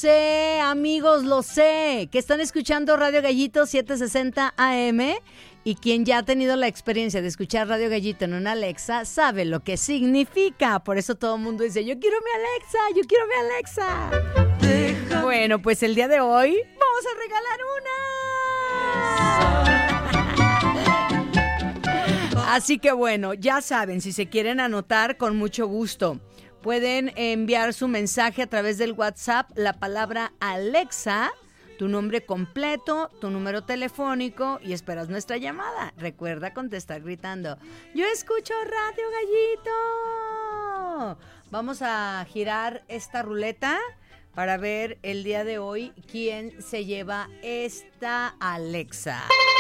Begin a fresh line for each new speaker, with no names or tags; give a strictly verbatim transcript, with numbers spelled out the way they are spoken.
sé, amigos, lo sé, que están escuchando Radio Gallito setecientos sesenta A M y quien ya ha tenido la experiencia de escuchar Radio Gallito en una Alexa sabe lo que significa. Por eso todo el mundo dice, yo quiero mi Alexa, yo quiero mi Alexa. Deja. Bueno, pues el día de hoy vamos a regalar una. Así que bueno, ya saben, si se quieren anotar, con mucho gusto. Pueden enviar su mensaje a través del WhatsApp, la palabra Alexa, tu nombre completo, tu número telefónico y esperas nuestra llamada. Recuerda contestar gritando, yo escucho Radio Gallito. Vamos a girar esta ruleta para ver el día de hoy quién se lleva esta Alexa.